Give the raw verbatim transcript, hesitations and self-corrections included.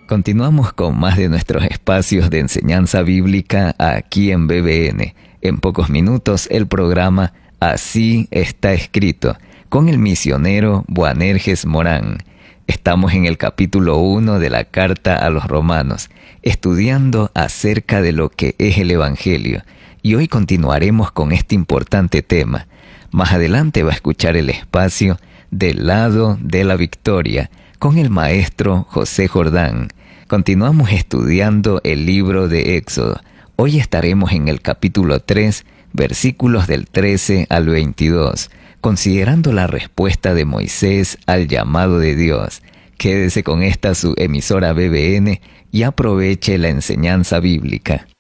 Continuamos con más de nuestros espacios de enseñanza bíblica aquí en B B N. En pocos minutos el programa Así está escrito, con el misionero Boanerges Morán. Estamos en el capítulo uno de la Carta a los Romanos, estudiando acerca de lo que es el Evangelio. Y hoy continuaremos con este importante tema. Más adelante va a escuchar el espacio Del lado de la victoria, con el maestro José Jordán. Continuamos estudiando el libro de Éxodo. Hoy estaremos en el capítulo tres, versículos del trece al veintidós, considerando la respuesta de Moisés al llamado de Dios. Quédese con esta su emisora B B N y aproveche la enseñanza bíblica.